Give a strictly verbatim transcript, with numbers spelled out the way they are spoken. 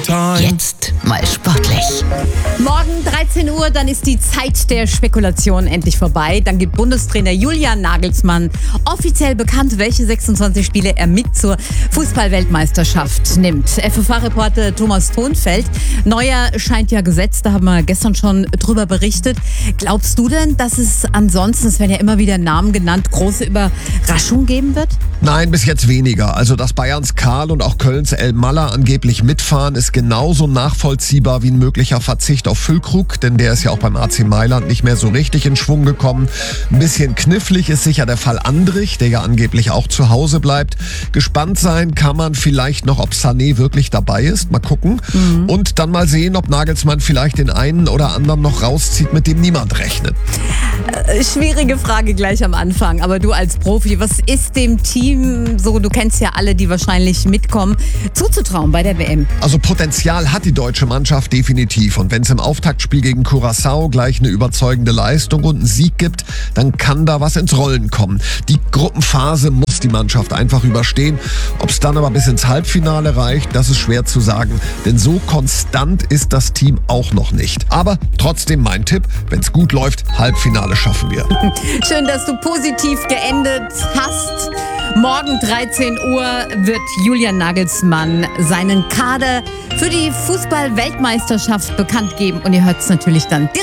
Jetzt mal sportlich. Morgen dreizehn Uhr, dann ist die Zeit der Spekulation endlich vorbei. Dann gibt Bundestrainer Julian Nagelsmann offiziell bekannt, welche sechsundzwanzig Spiele er mit zur Fußball-Weltmeisterschaft nimmt. F F H-Reporter Thomas Thonfeld. Neuer scheint ja gesetzt, da haben wir gestern schon drüber berichtet. Glaubst du denn, dass es ansonsten, es werden ja immer wieder Namen genannt, große Überraschungen geben wird? Nein, bis jetzt weniger. Also, dass Bayerns Karl und auch Kölns El Malla angeblich mitfahren, ist genauso nachvollziehbar wie ein möglicher Verzicht auf Füllkrug, denn der ist ja auch beim A C Mailand nicht mehr so richtig in Schwung gekommen. Ein bisschen knifflig ist sicher der Fall Andrich, der ja angeblich auch zu Hause bleibt. Gespannt sein kann man vielleicht noch, ob Sané wirklich dabei ist. Mal gucken. Mhm. Und dann mal sehen, ob Nagelsmann vielleicht den einen oder anderen noch rauszieht, mit dem niemand rechnet. Äh, schwierige Frage gleich am Anfang, aber du als Profi, was ist dem Team, so du kennst ja alle, die wahrscheinlich mitkommen, zuzutrauen bei der W M? Also Potenzial hat die deutsche Mannschaft definitiv. Und wenn es im Auftaktspiel gegen Curaçao gleich eine überzeugende Leistung und einen Sieg gibt, dann kann da was ins Rollen kommen. Die Gruppenphase muss die Mannschaft einfach überstehen. Ob es dann aber bis ins Halbfinale reicht, das ist schwer zu sagen. Denn so konstant ist das Team auch noch nicht. Aber trotzdem mein Tipp, wenn es gut läuft, Halbfinale schaffen wir. Schön, dass du positiv geendet hast. Morgen dreizehn Uhr wird Julian Nagelsmann seinen Kader für die Fußball-Weltmeisterschaft bekannt geben. Und ihr hört es natürlich dann direkt